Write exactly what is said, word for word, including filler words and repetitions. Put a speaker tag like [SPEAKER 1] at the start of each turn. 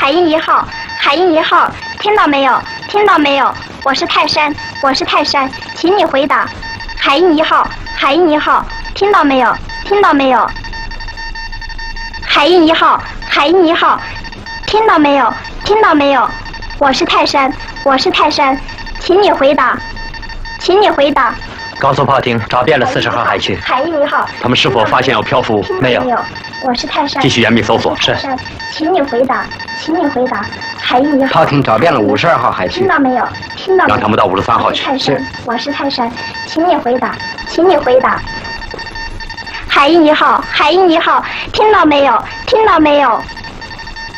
[SPEAKER 1] 海鹰一号，海鹰一号，听到没有？听到没有？我是泰山，我是泰山，请你回答。海鹰一号，海鹰一号，听到没有？听到没有？海鹰一号，海鹰一号，听到没有？听到没有？我是泰山，我是泰山，请你回答，请你回答。
[SPEAKER 2] 高速炮艇找遍了四十号海区，
[SPEAKER 1] 海鹰一号，
[SPEAKER 2] 他们是否发现有漂浮？没有。
[SPEAKER 1] 没有。我是泰山。
[SPEAKER 2] 继续严密搜索。
[SPEAKER 1] 是。请你回答，请你回答。海鹰一号。
[SPEAKER 3] 炮艇找遍了五十二号海区。
[SPEAKER 1] 听到没有？听到没有？
[SPEAKER 2] 让他们到五十三号去。
[SPEAKER 1] 是。我是泰山，请你回答，请你回答。海鹰一号，海鹰一号，听到没有？听到没有？